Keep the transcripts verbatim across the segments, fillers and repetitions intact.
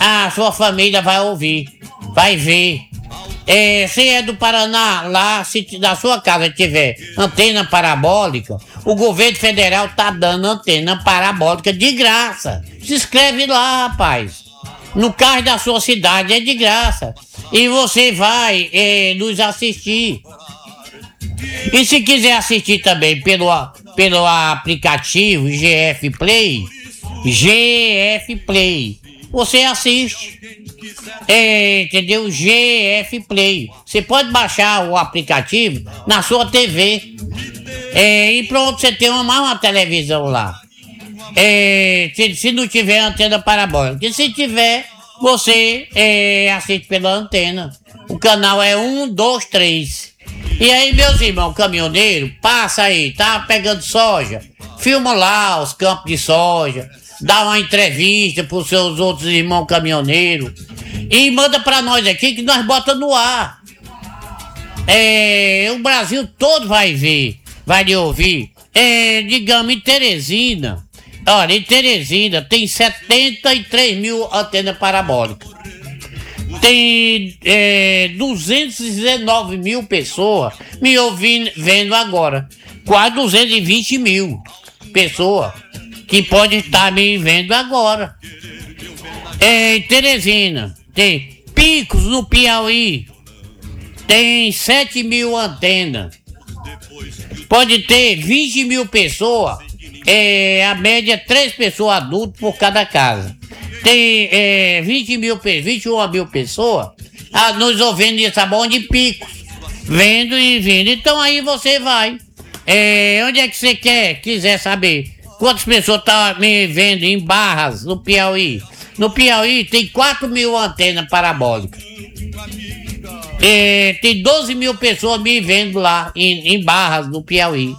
a sua família vai ouvir, vai ver. É, se é do Paraná, lá, se da sua casa tiver antena parabólica, o governo federal tá dando antena parabólica de graça. Se inscreve lá, rapaz. No carro da sua cidade é de graça. E você vai é, nos assistir. E se quiser assistir também pelo, pelo aplicativo G F Play, G F Play, você assiste. É, entendeu? G F Play. Você pode baixar o aplicativo na sua T V. É, e pronto, você tem uma, mais uma televisão lá. É, se, se não tiver antena parabólica. E se tiver, você é, assiste pela antena. O canal é um, dois, três. E aí, meus irmãos caminhoneiros, passa aí, tá pegando soja, filma lá os campos de soja, dá uma entrevista pros seus outros irmãos caminhoneiros e manda pra nós aqui que nós bota no ar. É, o Brasil todo vai ver, vai lhe ouvir. É, digamos, em Teresina, olha, em Teresina tem setenta e três mil antenas parabólicas. Tem é, duzentos e dezenove mil pessoas me ouvindo, vendo agora. Quase duzentos e vinte mil pessoas que podem estar me vendo agora. É, em Teresina, tem Picos no Piauí, tem sete mil antenas. Pode ter vinte mil pessoas, é, a média é três pessoas adultas por cada casa. Tem é, vinte mil, vinte e uma mil pessoas ah, nos ouvindo em Sabão de Picos, vendo e vindo. Então aí você vai. É, onde é que você quer, quiser saber quantas pessoas estão tá me vendo em Barras, no Piauí? No Piauí tem quatro mil antenas parabólicas. É, tem doze mil pessoas me vendo lá em, em Barras, no Piauí.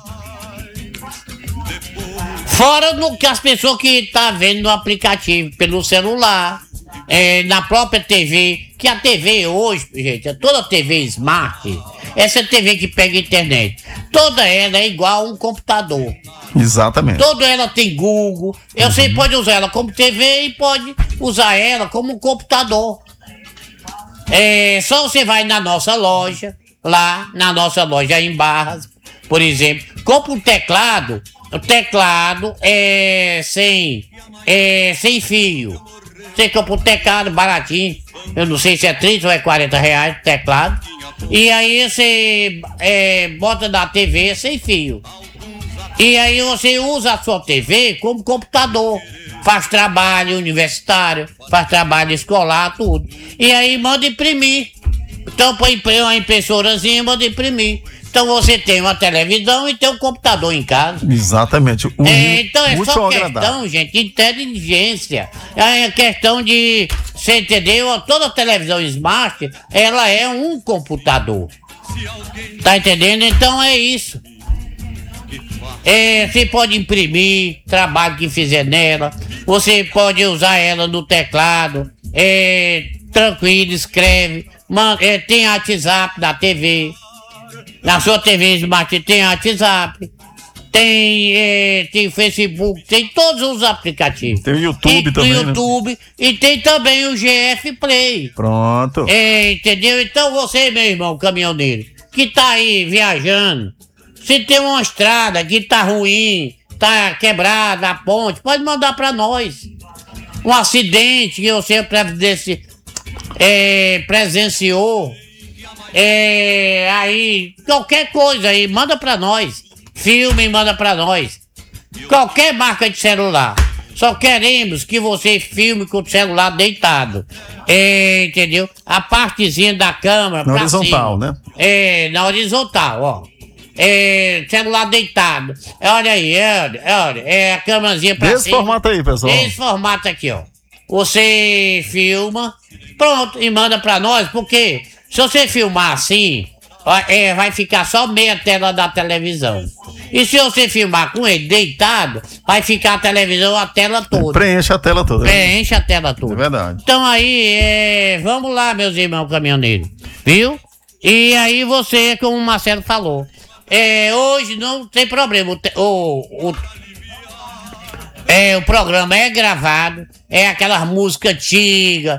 Fora no que as pessoas que estão tá vendo no aplicativo, pelo celular, é, na própria T V, que a T V hoje, gente, é toda T V Smart, essa T V que pega internet, toda ela é igual a um computador. Exatamente. Toda ela tem Google, você uhum. pode usar ela como T V e pode usar ela como um computador. É, só você vai na nossa loja, lá na nossa loja em Barras, por exemplo, compra um teclado. O teclado é sem, é sem fio. Você compra um teclado baratinho. Eu não sei se é trinta ou é quarenta reais o teclado. E aí você é, bota na T V sem fio. E aí você usa a sua T V como computador. Faz trabalho universitário, faz trabalho escolar, tudo. E aí manda imprimir. Então põe uma impressorazinha e manda imprimir. Então você tem uma televisão e tem um computador em casa. Exatamente. O é, então é só questão, agradável. gente, de inteligência. É questão de, você entendeu? Toda televisão smart, ela é um computador. Tá entendendo? Então é isso. É, você pode imprimir trabalho que fizer nela. Você pode usar ela no teclado. É, tranquilo, escreve. Man, é, tem WhatsApp da T V. Na sua T V Smart tem WhatsApp, tem, é, tem Facebook, tem todos os aplicativos. Tem o YouTube tem, também, Tem o YouTube, né? E tem também o G F Play. Pronto. É, entendeu? Então você, meu irmão caminhoneiro, que tá aí viajando, se tem uma estrada que tá ruim, tá quebrada a ponte, pode mandar pra nós. Um acidente que você presenci, é, presenciou. É, aí, qualquer coisa aí, manda pra nós. Filme, manda pra nós. Qualquer marca de celular. Só queremos que você filme com o celular deitado. É, entendeu? A partezinha da câmera na pra horizontal, cima. Né? É, na horizontal, ó. É, celular deitado. Olha aí, olha, olha, é a câmerazinha pra Desse cima. Desse formato aí, pessoal. Desse formato aqui, ó. Você filma, pronto, e manda pra nós, porque se você filmar assim, é, vai ficar só meia tela da televisão. E se você filmar com ele deitado, vai ficar a televisão, a tela toda. Preenche a tela toda. Preenche a tela toda. É verdade. Então aí, é, vamos lá, meus irmãos caminhoneiros. Viu? E aí você, como o Marcelo falou, é, hoje não tem problema. O, o, o, é, o programa é gravado, é aquelas músicas antigas.